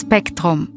Spektrum.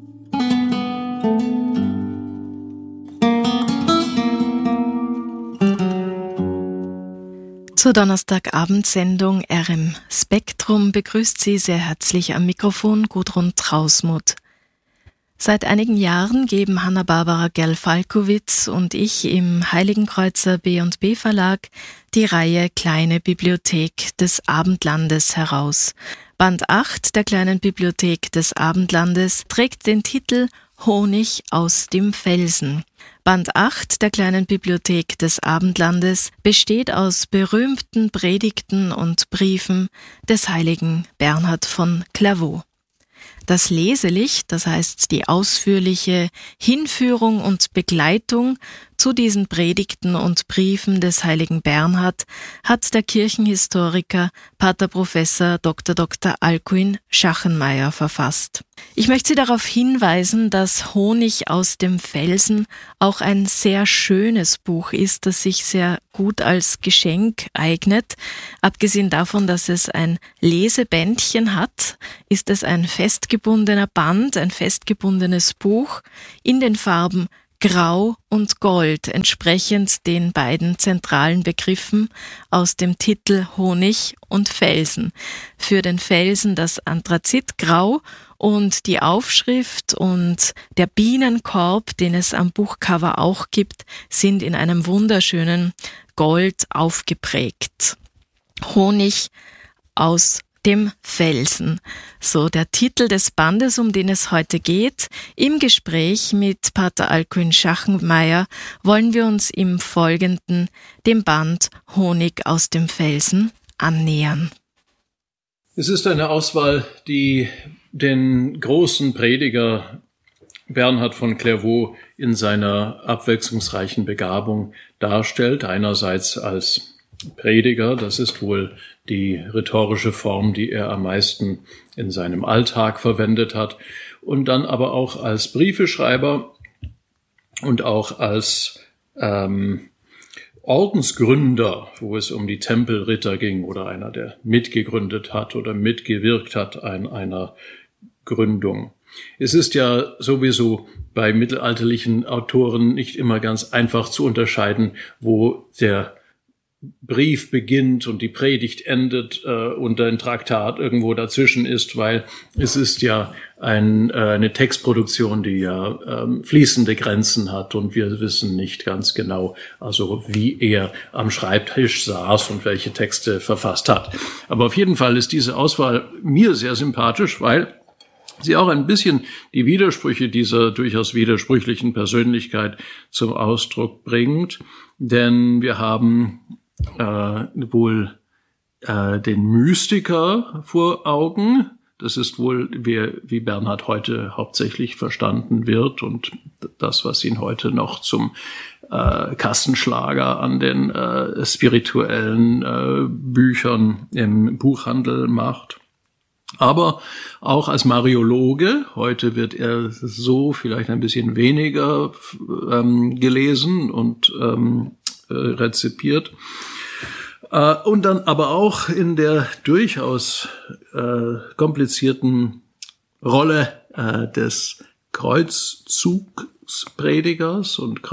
Zur Donnerstagabendsendung RM Spektrum begrüßt Sie sehr herzlich am Mikrofon Gudrun Trausmuth. Seit einigen Jahren geben Hanna-Barbara Gerl-Falkowitz und ich im Heiligenkreuzer B&B Verlag die Reihe Kleine Bibliothek des Abendlandes heraus. Band 8 der Kleinen Bibliothek des Abendlandes trägt den Titel Honig aus dem Felsen. Band 8 der Kleinen Bibliothek des Abendlandes besteht aus berühmten Predigten und Briefen des heiligen Bernhard von Clairvaux. Das Leselicht, das heißt die ausführliche Hinführung und Begleitung zu diesen Predigten und Briefen des heiligen Bernhard, hat der Kirchenhistoriker Pater Professor Dr. Alkuin Schachenmeier verfasst. Ich möchte Sie darauf hinweisen, dass Honig aus dem Felsen auch ein sehr schönes Buch ist, das sich sehr gut als Geschenk eignet. Abgesehen davon, dass es ein Lesebändchen hat, ist es ein festgebundener Band, ein festgebundenes Buch in den Farben Grau und Gold, entsprechend den beiden zentralen Begriffen aus dem Titel Honig und Felsen. Für den Felsen das Anthrazitgrau und die Aufschrift und der Bienenkorb, den es am Buchcover auch gibt, sind in einem wunderschönen Gold aufgeprägt. Honig aus dem Felsen. So der Titel des Bandes, um den es heute geht. Im Gespräch mit Pater Alkuin Schachenmeier wollen wir uns im Folgenden dem Band Honig aus dem Felsen annähern. Es ist eine Auswahl, die den großen Prediger Bernhard von Clairvaux in seiner abwechslungsreichen Begabung darstellt. Einerseits als Prediger, das ist wohl die rhetorische Form, die er am meisten in seinem Alltag verwendet hat, und dann aber auch als Briefeschreiber und auch als Ordensgründer, wo es um die Tempelritter ging oder einer, der mitgegründet hat oder mitgewirkt hat an einer Gründung. Es ist ja sowieso bei mittelalterlichen Autoren nicht immer ganz einfach zu unterscheiden, wo der Brief beginnt und die Predigt endet und ein Traktat irgendwo dazwischen ist, weil es ist ja eine Textproduktion, die ja fließende Grenzen hat und wir wissen nicht ganz genau, also wie er am Schreibtisch saß und welche Texte verfasst hat. Aber auf jeden Fall ist diese Auswahl mir sehr sympathisch, weil sie auch ein bisschen die Widersprüche dieser durchaus widersprüchlichen Persönlichkeit zum Ausdruck bringt, denn wir haben wohl den Mystiker vor Augen. Das ist wohl, wie Bernhard heute hauptsächlich verstanden wird und das, was ihn heute noch zum Kassenschlager an den spirituellen Büchern im Buchhandel macht. Aber auch als Mariologe, heute wird er so vielleicht ein bisschen weniger gelesen und rezipiert. Und dann aber auch in der durchaus komplizierten Rolle des Kreuzzugspredigers und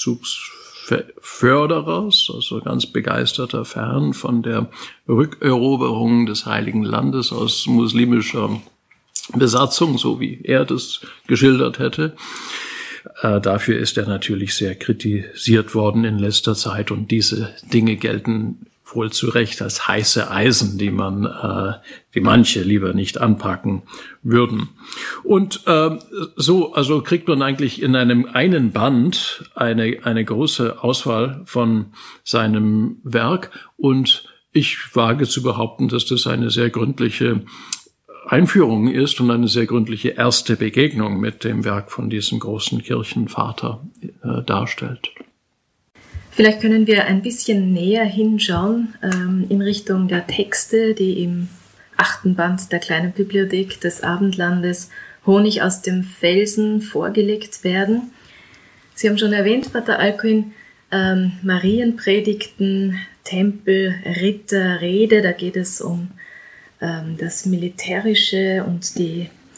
Kreuzzugsförderers, also ganz begeisterter Fan von der Rückeroberung des Heiligen Landes aus muslimischer Besatzung, so wie er das geschildert hätte. Dafür ist er natürlich sehr kritisiert worden in letzter Zeit und diese Dinge gelten wohl zu Recht als heiße Eisen, die manche lieber nicht anpacken würden. Und so kriegt man eigentlich in einen Band eine große Auswahl von seinem Werk und ich wage zu behaupten, dass das eine sehr gründliche Einführung ist und eine sehr gründliche erste Begegnung mit dem Werk von diesem großen Kirchenvater darstellt. Vielleicht können wir ein bisschen näher hinschauen in Richtung der Texte, die im 8. Band der Kleinen Bibliothek des Abendlandes Honig aus dem Felsen vorgelegt werden. Sie haben schon erwähnt, Pater Alkuin, Marienpredigten, Tempel, Ritter, Rede, da geht es um das Militärische und die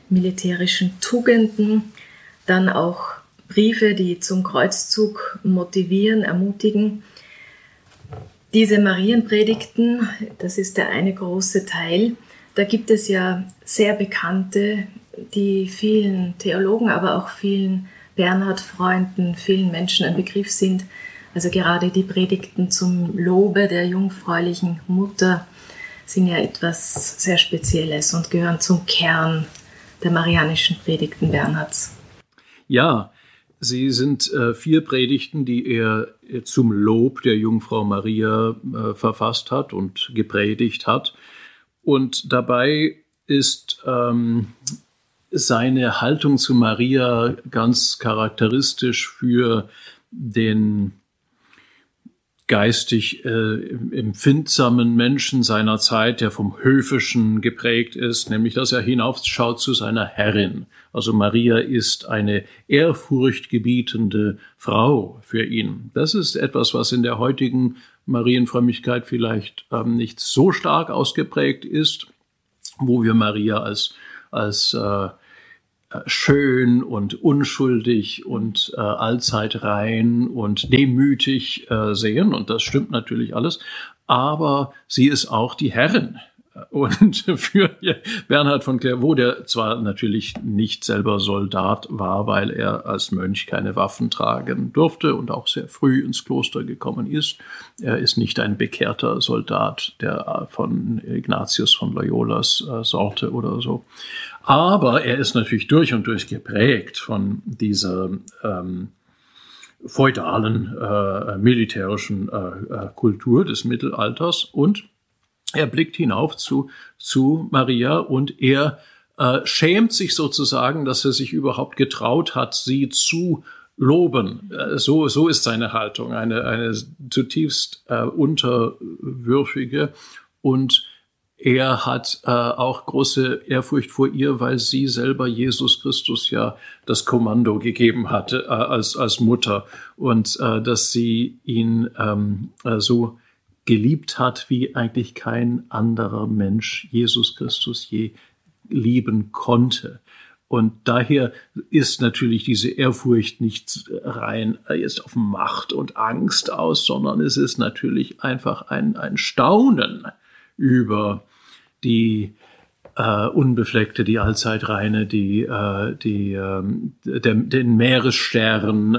militärischen Tugenden, dann auch Briefe, die zum Kreuzzug motivieren, ermutigen. Diese Marienpredigten, das ist der eine große Teil, da gibt es ja sehr bekannte, die vielen Theologen, aber auch vielen Bernhard-Freunden, vielen Menschen ein Begriff sind. Also gerade die Predigten zum Lobe der jungfräulichen Mutter sind ja etwas sehr Spezielles und gehören zum Kern der marianischen Predigten Bernhards. Ja, sie sind 4 Predigten, die er zum Lob der Jungfrau Maria verfasst hat und gepredigt hat. Und dabei ist seine Haltung zu Maria ganz charakteristisch für den geistig empfindsamen Menschen seiner Zeit, der vom Höfischen geprägt ist, nämlich dass er hinaufschaut zu seiner Herrin. Also Maria ist eine ehrfurchtgebietende Frau für ihn. Das ist etwas, was in der heutigen Marienfrömmigkeit vielleicht nicht so stark ausgeprägt ist, wo wir Maria als schön und unschuldig und allzeit rein und demütig sehen. Und das stimmt natürlich alles. Aber sie ist auch die Herrin. Und für Bernhard von Clairvaux, der zwar natürlich nicht selber Soldat war, weil er als Mönch keine Waffen tragen durfte und auch sehr früh ins Kloster gekommen ist. Er ist nicht ein bekehrter Soldat, der von Ignatius von Loyolas Sorte oder so. Aber er ist natürlich durch und durch geprägt von dieser feudalen militärischen Kultur des Mittelalters, und er blickt hinauf zu Maria und er schämt sich sozusagen, dass er sich überhaupt getraut hat, sie zu loben. So ist seine Haltung, eine zutiefst unterwürfige, und er hat auch große Ehrfurcht vor ihr, weil sie selber Jesus Christus ja das Kommando gegeben hatte als Mutter, und dass sie ihn so geliebt hat, wie eigentlich kein anderer Mensch Jesus Christus je lieben konnte. Und daher ist natürlich diese Ehrfurcht nicht rein jetzt auf Macht und Angst aus, sondern es ist natürlich einfach ein Staunen über die Unbefleckte, die allzeitreine, den Meeresstern,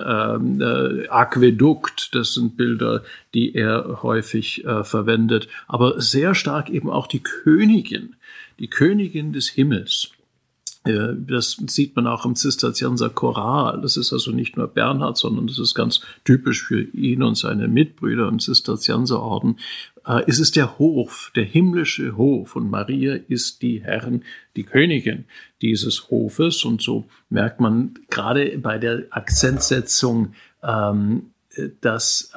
Aquädukt, das sind Bilder, die er häufig verwendet, aber sehr stark eben auch die Königin des Himmels. Das sieht man auch im Zisterzienser Choral. Das ist also nicht nur Bernhard, sondern das ist ganz typisch für ihn und seine Mitbrüder im Zisterzienserorden. Es ist der Hof, der himmlische Hof, und Maria ist die Herrin, die Königin dieses Hofes. Und so merkt man gerade bei der Akzentsetzung, dass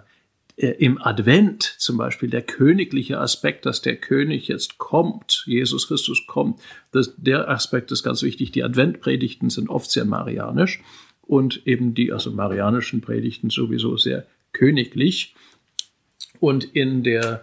im Advent zum Beispiel der königliche Aspekt, dass der König jetzt kommt, Jesus Christus kommt, der Aspekt ist ganz wichtig. Die Adventpredigten sind oft sehr marianisch und eben die marianischen Predigten sowieso sehr königlich. Und in der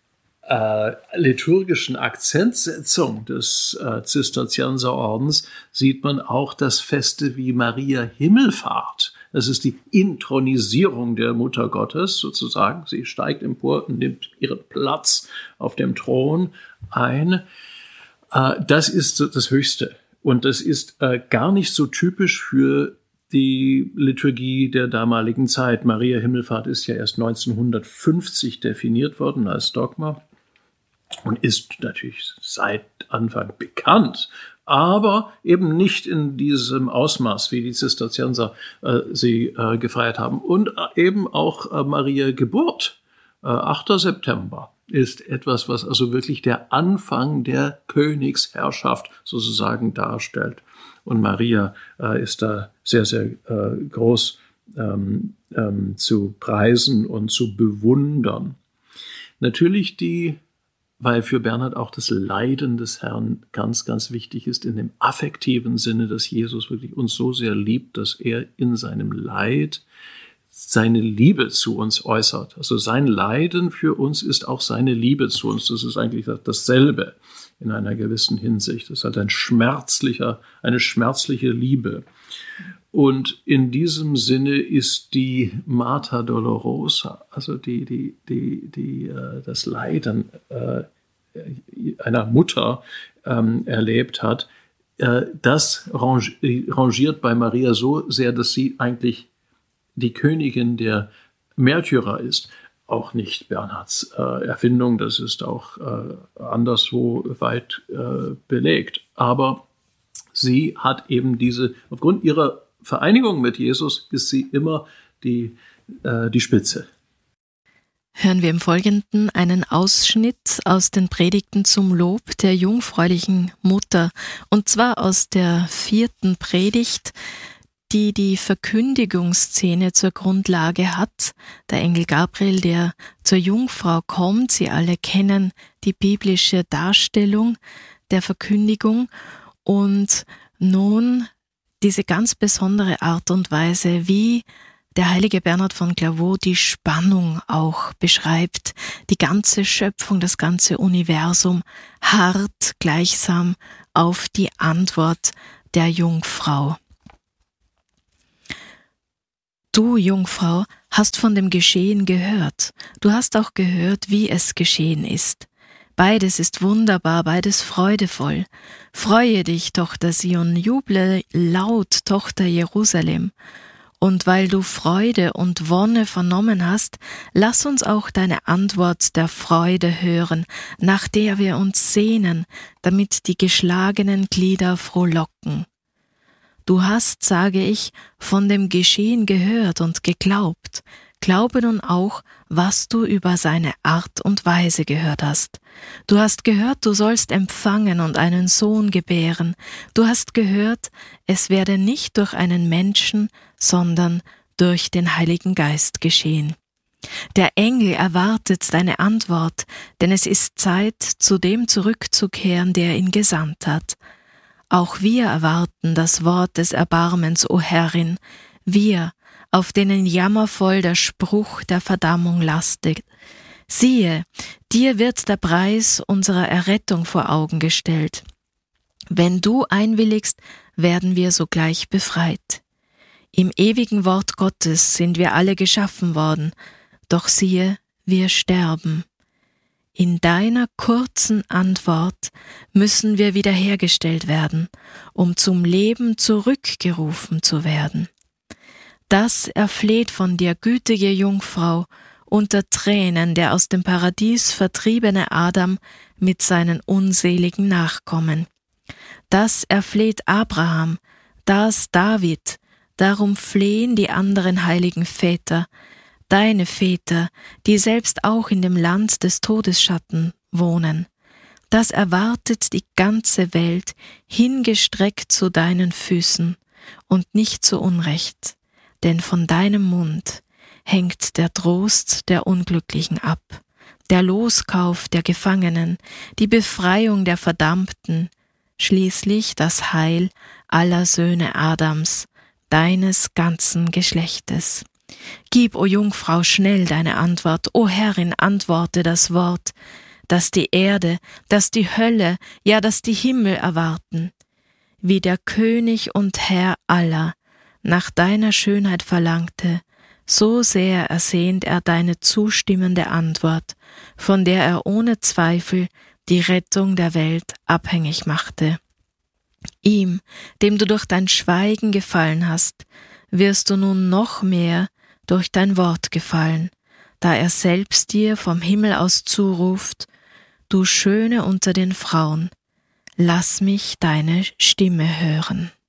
liturgischen Akzentsetzung des Zisterzienserordens sieht man auch das Feste wie Maria Himmelfahrt. Das ist die Inthronisierung der Mutter Gottes sozusagen. Sie steigt empor und nimmt ihren Platz auf dem Thron ein. Das ist das Höchste. Und das ist gar nicht so typisch für die Liturgie der damaligen Zeit. Maria Himmelfahrt ist ja erst 1950 definiert worden als Dogma und ist natürlich seit Anfang bekannt, aber eben nicht in diesem Ausmaß, wie die Zisterzienser sie gefeiert haben. Und eben auch Maria Geburt, 8. September, ist etwas, was also wirklich der Anfang der Königsherrschaft sozusagen darstellt. Und Maria ist da sehr, sehr groß zu preisen und zu bewundern. Natürlich weil für Bernhard auch das Leiden des Herrn ganz, ganz wichtig ist, in dem affektiven Sinne, dass Jesus wirklich uns so sehr liebt, dass er in seinem Leid seine Liebe zu uns äußert. Also sein Leiden für uns ist auch seine Liebe zu uns. Das ist eigentlich dasselbe. in einer gewissen Hinsicht. Es hat eine schmerzliche Liebe. Und in diesem Sinne ist die Mater Dolorosa, also das Leiden einer Mutter erlebt hat, das rangiert bei Maria so sehr, dass sie eigentlich die Königin der Märtyrer ist. Auch nicht Bernhards Erfindung, das ist auch anderswo weit belegt. Aber sie hat eben aufgrund ihrer Vereinigung mit Jesus ist sie immer die Spitze. Hören wir im Folgenden einen Ausschnitt aus den Predigten zum Lob der jungfräulichen Mutter, und zwar aus der 4. Predigt, die die Verkündigungsszene zur Grundlage hat. Der Engel Gabriel, der zur Jungfrau kommt. Sie alle kennen die biblische Darstellung der Verkündigung. Und nun diese ganz besondere Art und Weise, wie der heilige Bernhard von Clairvaux die Spannung auch beschreibt. Die ganze Schöpfung, das ganze Universum harrt gleichsam auf die Antwort der Jungfrau. Du, Jungfrau, hast von dem Geschehen gehört. Du hast auch gehört, wie es geschehen ist. Beides ist wunderbar, beides freudevoll. Freue dich, Tochter Zion, juble laut, Tochter Jerusalem. Und weil du Freude und Wonne vernommen hast, lass uns auch deine Antwort der Freude hören, nach der wir uns sehnen, damit die geschlagenen Glieder frohlocken. Du hast, sage ich, von dem Geschehen gehört und geglaubt. Glaube nun auch, was du über seine Art und Weise gehört hast. Du hast gehört, du sollst empfangen und einen Sohn gebären. Du hast gehört, es werde nicht durch einen Menschen, sondern durch den Heiligen Geist geschehen. Der Engel erwartet deine Antwort, denn es ist Zeit, zu dem zurückzukehren, der ihn gesandt hat. Auch wir erwarten das Wort des Erbarmens, o Herrin, wir, auf denen jammervoll der Spruch der Verdammung lastet. Siehe, dir wird der Preis unserer Errettung vor Augen gestellt. Wenn du einwilligst, werden wir sogleich befreit. Im ewigen Wort Gottes sind wir alle geschaffen worden, doch siehe, wir sterben. In deiner kurzen Antwort müssen wir wiederhergestellt werden, um zum Leben zurückgerufen zu werden. Das erfleht von dir, gütige Jungfrau, unter Tränen der aus dem Paradies vertriebene Adam mit seinen unseligen Nachkommen. Das erfleht Abraham, das David, darum flehen die anderen heiligen Väter, deine Väter, die selbst auch in dem Land des Todesschatten wohnen. Das erwartet die ganze Welt, hingestreckt zu deinen Füßen, und nicht zu Unrecht, denn von deinem Mund hängt der Trost der Unglücklichen ab, der Loskauf der Gefangenen, die Befreiung der Verdammten, schließlich das Heil aller Söhne Adams, deines ganzen Geschlechtes. Gib, o Jungfrau, schnell deine Antwort, o Herrin, antworte das Wort, das die Erde, das die Hölle, ja, das die Himmel erwarten. Wie der König und Herr aller nach deiner Schönheit verlangte, so sehr ersehnt er deine zustimmende Antwort, von der er ohne Zweifel die Rettung der Welt abhängig machte. Ihm, dem du durch dein Schweigen gefallen hast, wirst du nun noch mehr durch dein Wort gefallen, da er selbst dir vom Himmel aus zuruft, du Schöne unter den Frauen, lass mich deine Stimme hören.